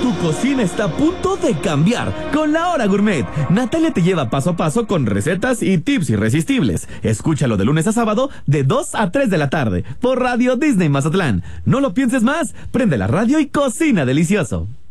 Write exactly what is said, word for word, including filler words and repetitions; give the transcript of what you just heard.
Tu cocina está a punto de cambiar con La Hora Gourmet. Natalia te lleva paso a paso con recetas y tips irresistibles. Escúchalo de lunes a sábado de dos a tres de la tarde por Radio Disney Mazatlán. No lo pienses más, prende la radio y cocina delicioso.